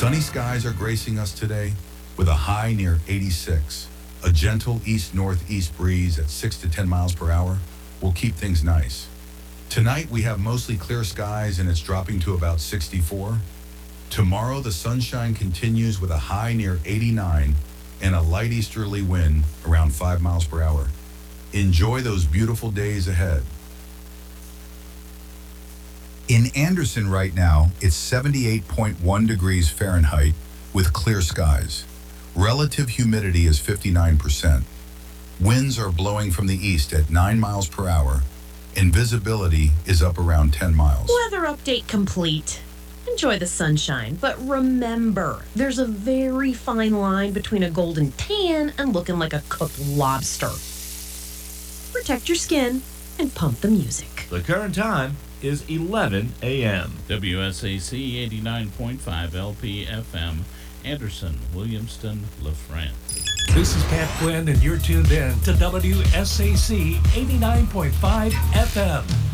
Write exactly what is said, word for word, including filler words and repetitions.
Sunny skies are gracing us today with a high near eighty-six. A gentle east-northeast breeze at six to ten miles per hour will keep things nice. Tonight we have mostly clear skies and it's dropping to about sixty-four. Tomorrow the sunshine continues with a high near eighty-nine and a light easterly wind around five miles per hour. Enjoy those beautiful days ahead. In Anderson right now, it's seventy-eight point one degrees Fahrenheit with clear skies. Relative humidity is fifty-nine percent. Winds are blowing from the east at nine miles per hour, and visibility is up around ten miles. Weather update complete. Enjoy the sunshine, but remember, there's a very fine line between a golden tan and looking like a cooked lobster. Protect your skin and pump the music. The current time is eleven a.m. W S A C eighty-nine point five L P F M, Anderson, Williamston, LaFrance. This is Pat Quinn, and you're tuned in to W S A C eighty-nine point five F M.